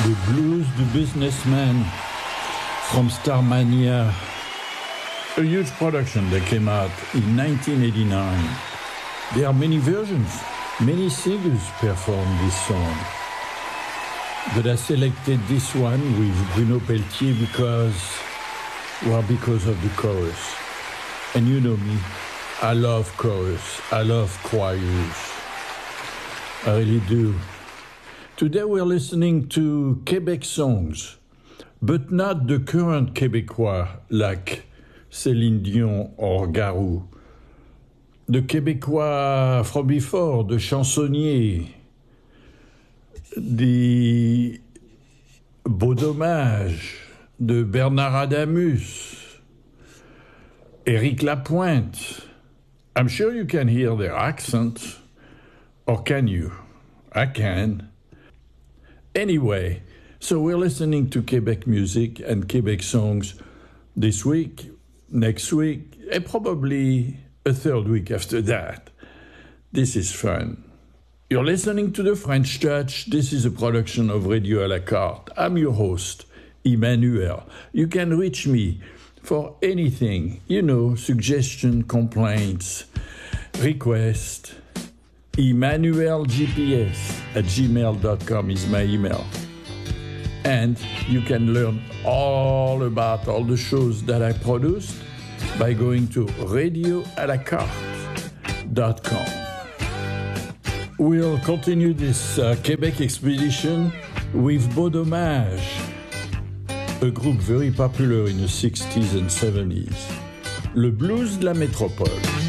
The Blues du Businessman from Starmania, a huge production that came out in 1989. There are many versions, many singers perform this song. But I selected this one with Bruno Pelletier because of the chorus. And you know me, I love chorus, I love choirs. I really do. Today we're listening to Quebec songs, but not the current Québécois like Céline Dion or Garou. The Québécois from before, the chansonniers, the Beau Dommage, de Bernard Adamus, Éric Lapointe. I'm sure you can hear their accent, or can you? I can. Anyway, so we're listening to Quebec music and Quebec songs this week, next week, and probably a third week after that. This is fun. You're listening to The French Touch. This is a production of Radio à la Carte. I'm your host, Emmanuel. You can reach me for anything, suggestion, complaints, request. EmmanuelGPS@gmail.com is my email. And you can learn all about all the shows that I produced by going to radioalacarte.com. We'll continue this Quebec expedition with Beau Dommage, a group very popular in the 60s and 70s. Le blues de la métropole.